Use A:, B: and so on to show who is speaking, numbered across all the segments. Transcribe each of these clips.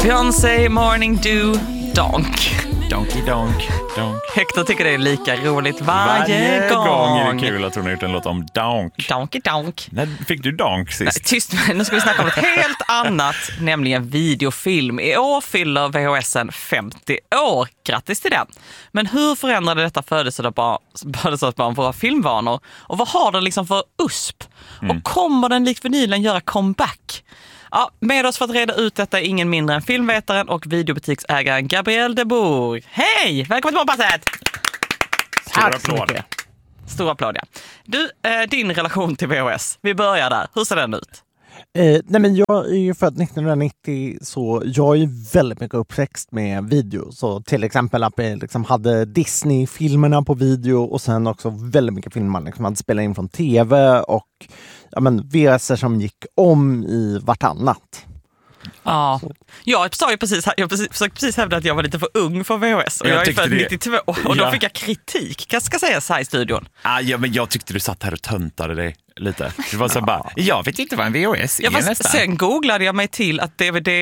A: Beyoncé, Morning Dew, Donk.
B: Donkey donk, donk.
A: Hector tycker det är lika roligt varje gång.
B: Är det kul att hon har gjort en låt om donk.
A: Donkey donk.
B: När fick du donk sist?
A: Nej, tyst med, nu ska vi snacka om ett helt annat, nämligen videofilm. I år fyller VHSen 50 år. Grattis till den. Men hur förändrade detta födelsedagsbarn våra filmvanor? Och vad har den liksom för USP? Och kommer den likt vinylen göra comeback? Ja, med oss för att reda ut detta är ingen mindre än filmvetaren och videobutiksägaren Gabriel de Bourg. Hej! Välkommen till Morgonpasset!
B: Stor applåd.
A: Stor applåd, ja. Du, din relation till VHS. Vi börjar där. Hur ser den ut?
C: Nej, men jag är ju född 1990, så jag är ju väldigt mycket uppväxt med video. Så till exempel att vi liksom hade Disney-filmerna på video och sen också väldigt mycket filmer man liksom hade spelat in från tv och VHS som gick om i vartannat.
A: Ja, jag försökte precis hävda att jag var lite för ung för VHS och jag är född 92 och då fick jag kritik. Vad ska sägas här i studion?
B: Ja, men jag tyckte du satt här och töntade dig lite. Det var så bara, jag vet inte vad en VHS är nästan.
A: Sen googlade jag mig till att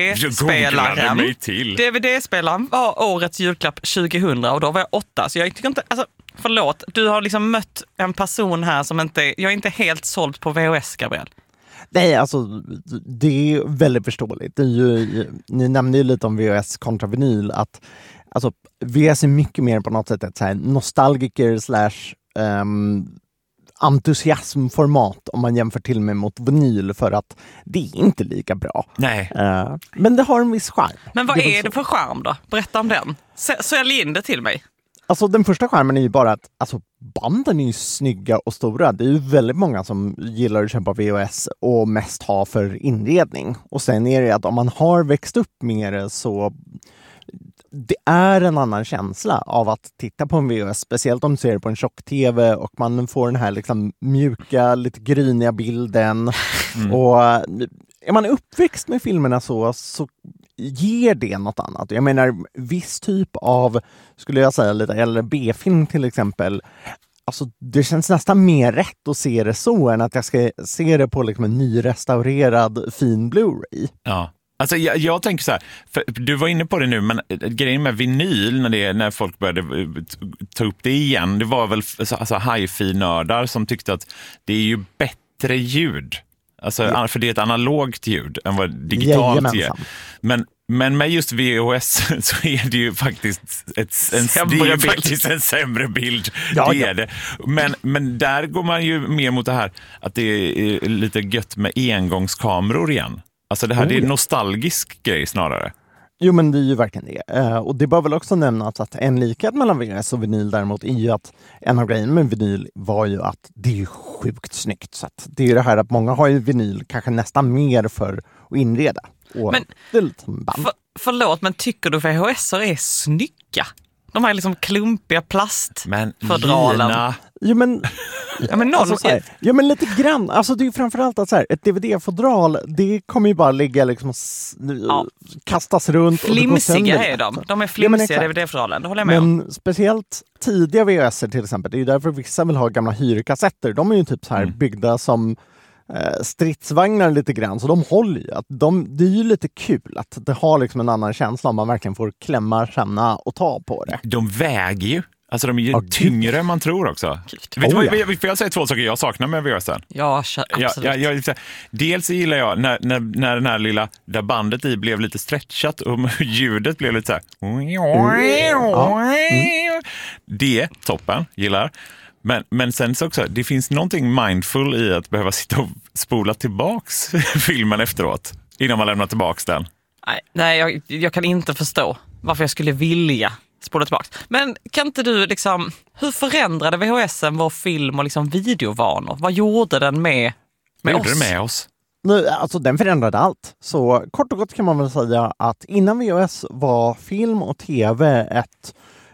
A: DVD-spelaren var årets julklapp 2000 och då var jag 8. Så jag tycker inte, förlåt, du har liksom mött en person här som jag är inte helt såld på VHS, Gabriel.
C: Nej, det är väldigt förståeligt. Det är ju, ni nämnde ju lite om VHS kontra vinyl, att VHS är mycket mer på något sätt ett så här nostalgiker / entusiasmformat om man jämför till med mot vinyl, för att det är inte lika bra.
B: Nej.
C: Men det har en viss charm.
A: Men vad är det för charm då? Berätta om den. Sälj in det till mig.
C: Den första skärmen är ju bara att banden är ju snygga och stora. Det är ju väldigt många som gillar att köpa VHS och mest ha för inredning. Och sen är det att om man har växt upp med det, så det är en annan känsla av att titta på en VHS. Speciellt om du ser det på en tjock-tv och man får den här liksom mjuka, lite gryniga bilden. Och är man uppväxt med filmerna så ger det något annat. Jag menar, viss typ av, skulle jag säga, lite äldre B-film till exempel, det känns nästan mer rätt att se det så än att jag ska se det på liksom en nyrestaurerad fin Blu-ray. Ja.
B: Jag tänker så här, för du var inne på det nu, men grejen med vinyl när folk började ta upp det igen, det var väl hi-fi-nördar som tyckte att det är ju bättre ljud. För det är ett analogt ljud än vad digitalt är. Men med just VHS så är det ju faktiskt en sämre bild.
C: Ja,
B: det är det. Men där går man ju mer mot det här att det är lite gött med engångskameror igen. Det här det är en nostalgisk grej snarare.
C: Jo, men det är ju verkligen det. Och det bör väl också nämnas att en likhet mellan VHS och vinyl däremot är ju att en av grejerna med vinyl var ju att det är sjukt snyggt. Så att det är ju det här att många har ju vinyl kanske nästan mer för att inreda. Och
A: men
C: det är lite som band.
A: Förlåt, men tycker du VHS är snygga? De här liksom klumpiga plastfodralen.
C: Men lite grann. Det är ju framförallt att ett DVD-fodral, det kommer ju bara ligga liksom kastas runt.
A: Flimsiga är de. De är flimsiga DVD-fodralen, det håller jag med om.
C: Men speciellt tidiga VHS till exempel, det är ju därför vissa vill ha gamla hyrkassetter. De är ju typ så här byggda som stridsvagnar lite grann, så de håller ju. Det är ju lite kul att det har liksom en annan känsla om man verkligen får klämma, känna och ta på det.
B: De väger ju. De är ju tyngre än man tror också. Får jag säga två saker jag saknar med VHSen?
A: Ja, absolut.
B: Dels gillar jag när den här lilla, där bandet i blev lite stretchat och ljudet blev lite så här. Det, toppen, gillar. Men sen så också, det finns någonting mindful i att behöva sitta och spola tillbaks filmen efteråt innan man lämnar tillbaks den.
A: Nej, jag kan inte förstå varför jag skulle vilja spola tillbaks. Men kan inte du hur förändrade VHSen vår film och videovanor? Vad gjorde den med oss?
C: Den förändrade allt. Så kort och gott kan man väl säga att innan VHS var film och tv ett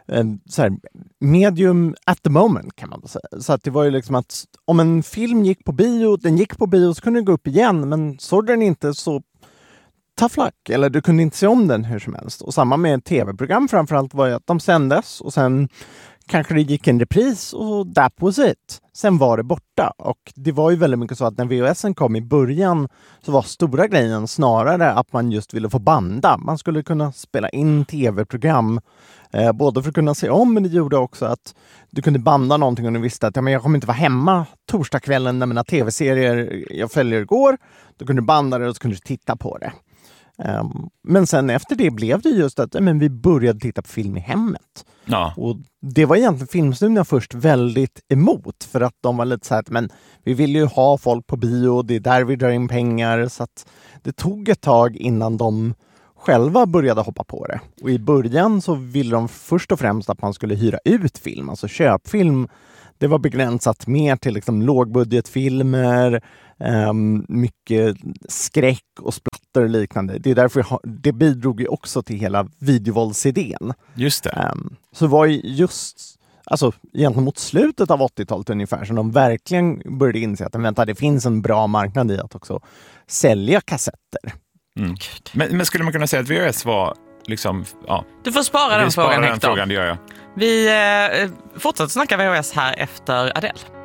C: medium at the moment, kan man säga. Så att det var ju att om en film gick på bio, så kunde den gå upp igen, men såg den inte så tough luck, eller du kunde inte se om den hur som helst. Och samma med tv-program framförallt var ju att de sändes och sen kanske det gick en repris och that was it. Sen var det borta. Och det var ju väldigt mycket så att när VHSen kom i början så var stora grejen snarare att man just ville få banda. Man skulle kunna spela in tv-program både för att kunna se om, men det gjorde också att du kunde banda någonting och du visste att jag kommer inte vara hemma torsdagskvällen när mina tv-serier jag följer går. Då kunde du banda det och så kunde du titta på det. Men sen efter det blev det just att vi började titta på film i hemmet.
B: Ja.
C: Och det var egentligen Filmstudion först väldigt emot, för att de var lite så här att men vi vill ju ha folk på bio, det är där vi drar in pengar, så att det tog ett tag innan de själva började hoppa på det. Och i början så ville de först och främst att man skulle hyra ut film, alltså köpfilm. Det var begränsat mer till liksom lågbudgetfilmer, mycket skräck och splatter och liknande. Det är därför det bidrog ju också till hela videovåldsidén.
B: Just det.
C: Så var ju just egentligen mot slutet av 80-talet ungefär som de verkligen började inse att det finns en bra marknad i att också sälja kassetter.
B: Mm. Men skulle man kunna säga att VHS var liksom, ja.
A: Du får spara den frågan, Hector.
B: Det gör jag.
A: Vi fortsätter snacka VHS här efter Adele.